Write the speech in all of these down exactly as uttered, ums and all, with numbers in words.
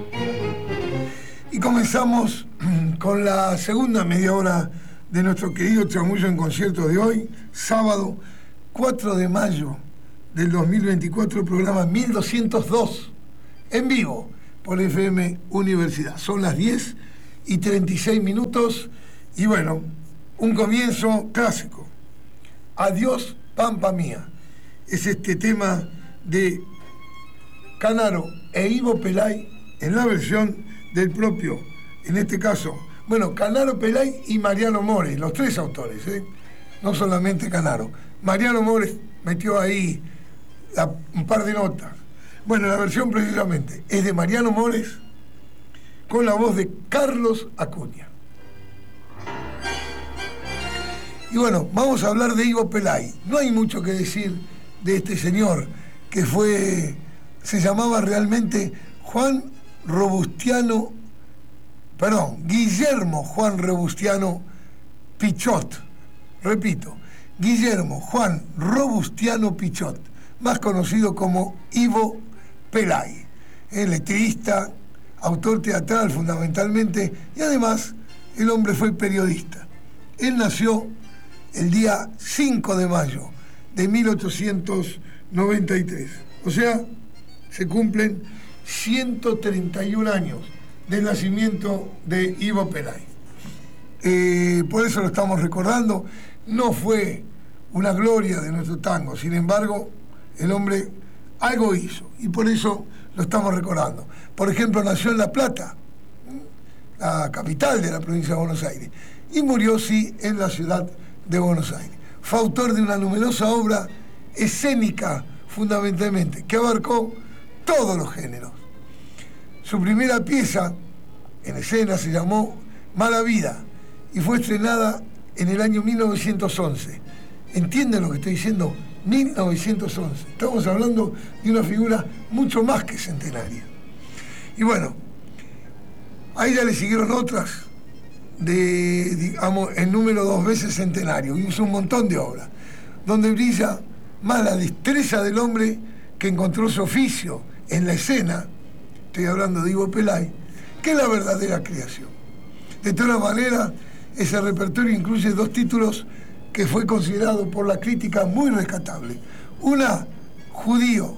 Y comenzamos con la segunda media hora de nuestro querido Chamullo en Concierto de hoy, sábado cuatro de mayo del dos mil veinticuatro, programa mil doscientos dos, en vivo por F M Universidad. Son las diez y treinta y seis minutos y bueno, un comienzo clásico. Adiós, Pampa Mía. Es este tema de Canaro e Ivo Pelay en la versión del propio, en este caso, bueno, Canaro, Pelay y Mariano Mores, los tres autores, ¿eh? No solamente Canaro. Mariano Mores metió ahí la, un par de notas. Bueno, la versión precisamente es de Mariano Mores con la voz de Carlos Acuña. Y bueno, vamos a hablar de Ivo Pelay. No hay mucho que decir de este señor que fue, se llamaba realmente Juan Robustiano, perdón, Guillermo Juan Robustiano Pichot. Repito, Guillermo Juan Robustiano Pichot, más conocido como Ivo Pelay, eh, letrista, autor teatral fundamentalmente, y además el hombre fue periodista. Él nació el día cinco de mayo de mil ochocientos noventa y tres, o sea, se cumplen ciento treinta y un años del nacimiento de Ivo Pelay. Eh, por eso lo estamos recordando. No fue una gloria de nuestro tango, sin embargo, el hombre algo hizo y por eso lo estamos recordando. Por ejemplo, nació en La Plata, la capital de la provincia de Buenos Aires, y murió, sí, en la ciudad de Buenos Aires. Fue autor de una numerosa obra escénica, fundamentalmente, que abarcó todos los géneros. Su primera pieza en escena se llamó Mala Vida y fue estrenada en el año mil novecientos once. ¿Entienden lo que estoy diciendo? mil novecientos once. Estamos hablando de una figura mucho más que centenaria. Y bueno, a ella le siguieron otras de, digamos, el número dos veces centenario. Hizo un montón de obras, donde brilla más la destreza del hombre que encontró su oficio en la escena, estoy hablando de Ivo Pelay, que es la verdadera creación. De todas maneras, ese repertorio incluye dos títulos que fue considerado por la crítica muy rescatable. Una, Judío,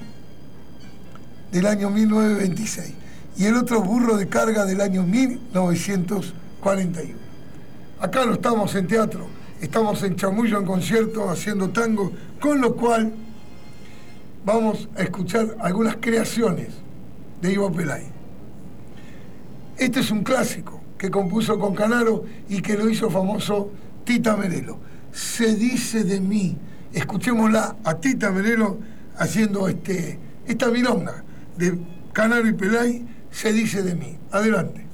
del año mil novecientos veintiséis, y el otro, Burro de Carga, del año mil novecientos cuarenta y uno. Acá no estamos en teatro, estamos en Chamullo en Concierto haciendo tango, con lo cual vamos a escuchar algunas creaciones de Ivo Pelay. Este es un clásico que compuso con Canaro y que lo hizo famoso Tita Merelo. Se dice de mí. Escuchémosla a Tita Merelo haciendo este, esta milonga de Canaro y Pelay, Se dice de mí. Adelante.